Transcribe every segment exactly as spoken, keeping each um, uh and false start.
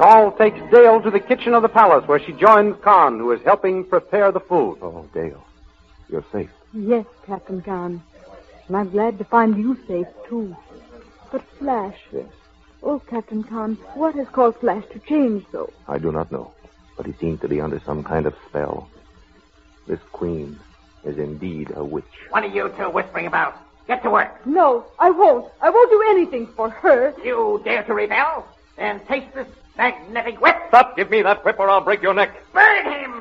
Saul takes Dale to the kitchen of the palace, where she joins Khan, who is helping prepare the food. Oh, Dale, you're safe. Yes, Captain Khan. And I'm glad to find you safe, too. But Flash... Yes? Oh, Captain Khan, what has caused Flash to change so? I do not know, but he seems to be under some kind of spell. This queen is indeed a witch. What are you two whispering about? Get to work. No, I won't. I won't do anything for her. You dare to rebel? Then taste this magnetic whip. Stop! Give me that whip or I'll break your neck. Burn him!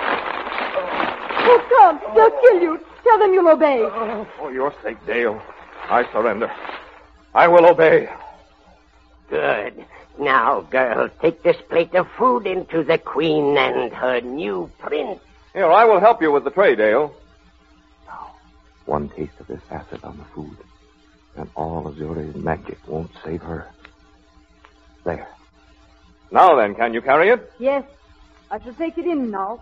Oh, come. They'll kill you. Tell them you'll obey. Oh, for your sake, Dale, I surrender. I will obey. Good. Now, girls, take this plate of food into the queen and her new prince. Here, I will help you with the tray, Dale. Now, one taste of this acid on the food, and all Azura's magic won't save her. There. Now then, can you carry it? Yes. I shall take it in now.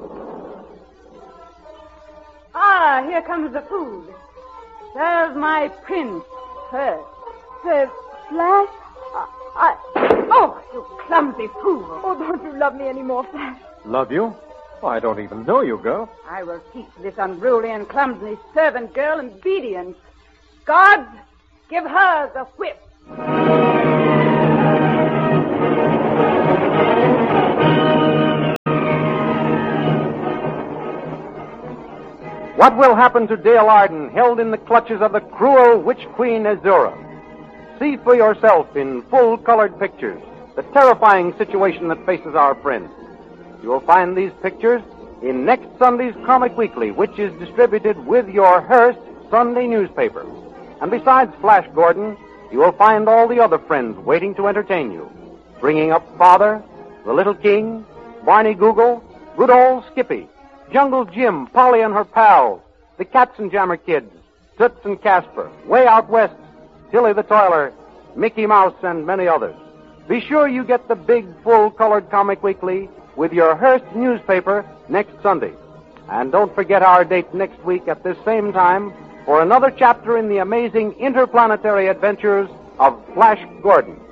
Ah, here comes the food. There's my prince. Her. Her. Flash? I, I... Oh, you clumsy fool. Oh, don't you love me anymore, Flash? Love you? Oh, I don't even know you, girl. I will teach this unruly and clumsy servant girl obedience. Gods, give her the whip. What will happen to Dale Arden, held in the clutches of the cruel witch queen Azura? See for yourself in full-colored pictures the terrifying situation that faces our friend. You will find these pictures in next Sunday's Comic Weekly, which is distributed with your Hearst Sunday newspaper. And besides Flash Gordon, you will find all the other friends waiting to entertain you. Bringing Up Father, The Little King, Barney Google, Good Old Skippy, Jungle Jim, Polly and her pals, the Katzenjammer Kids, Toots and Casper, Way Out West, Tilly the Toiler, Mickey Mouse, and many others. Be sure you get the big, full-colored Comic Weekly with your Hearst newspaper next Sunday. And don't forget our date next week at this same time for another chapter in the amazing interplanetary adventures of Flash Gordon.